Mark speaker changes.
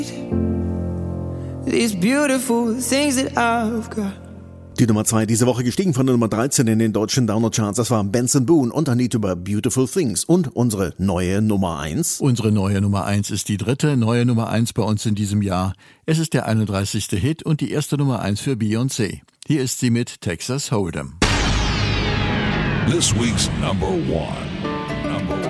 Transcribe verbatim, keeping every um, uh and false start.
Speaker 1: These beautiful things that I've got.
Speaker 2: Die Nummer zwei diese Woche gestiegen von der Nummer dreizehn in den deutschen Downer-Charts. Das war Benson Boone und Anita über Beautiful Things. Und unsere neue Nummer eins.
Speaker 3: Unsere neue Nummer eins ist die dritte neue Nummer eins bei uns in diesem Jahr. Es ist der einunddreißigste Hit und die erste Nummer eins für Beyoncé. Hier ist sie mit Texas Hold'em.
Speaker 4: This week's number one.